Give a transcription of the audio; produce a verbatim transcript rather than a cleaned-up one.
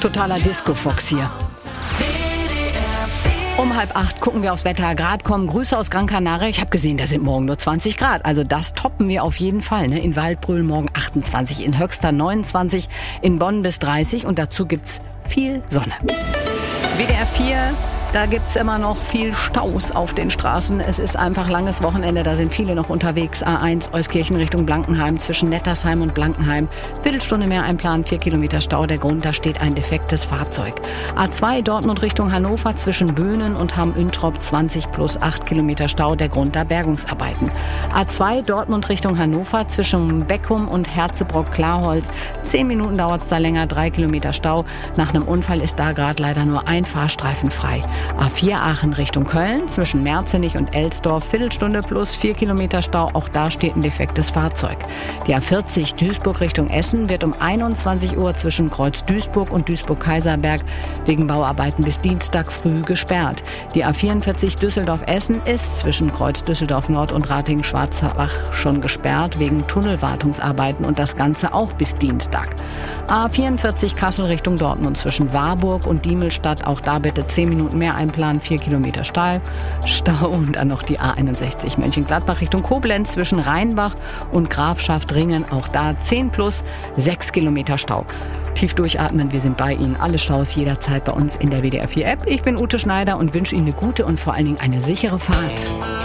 Totaler Disco-Fox hier. Um halb acht gucken wir aufs Wetter. Grad kommen Grüße aus Gran Canaria. Ich habe gesehen, da sind morgen nur zwanzig Grad. Also das toppen wir auf jeden Fall. Ne? In Waldbröl morgen achtundzwanzig, in Höxter neunundzwanzig, in Bonn bis dreißig. Und dazu gibt's viel Sonne. W D R vier, da gibt's immer noch viel Staus auf den Straßen. Es ist einfach langes Wochenende, da sind viele noch unterwegs. A eins Euskirchen Richtung Blankenheim, zwischen Nettersheim und Blankenheim. Viertelstunde mehr einplanen, vier Kilometer Stau. Der Grund, da steht ein defektes Fahrzeug. A zwei Dortmund Richtung Hannover, zwischen Böhnen und Hamm-Üntrop, zwanzig plus acht Kilometer Stau. Der Grund, da Bergungsarbeiten. A zwei Dortmund Richtung Hannover, zwischen Beckum und Herzebrock-Klarholz. Zehn Minuten dauert's da länger, drei Kilometer Stau. Nach einem Unfall ist da gerade leider nur ein Fahrstreifen frei. A vier Aachen Richtung Köln, zwischen Merzenich und Elsdorf, Viertelstunde plus vier Kilometer Stau, auch da steht ein defektes Fahrzeug. Die A vierzig Duisburg Richtung Essen wird um einundzwanzig Uhr zwischen Kreuz Duisburg und Duisburg-Kaiserberg wegen Bauarbeiten bis Dienstag früh gesperrt. Die A vierundvierzig Düsseldorf-Essen ist zwischen Kreuz Düsseldorf Nord und Ratingen-Schwarzbach schon gesperrt wegen Tunnelwartungsarbeiten und das Ganze auch bis Dienstag. A vierundvierzig Kassel Richtung Dortmund zwischen Warburg und Diemelstadt, auch da bitte zehn Minuten mehr einplanen, vier Kilometer Stau, Stau und dann noch die A einundsechzig Mönchengladbach Richtung Koblenz zwischen Rheinbach und Grafschaft Ringen, auch da zehn plus sechs Kilometer Stau. Tief durchatmen, wir sind bei Ihnen. Alle Staus jederzeit bei uns in der W D R vier App. Ich bin Ute Schneider und wünsche Ihnen eine gute und vor allen Dingen eine sichere Fahrt.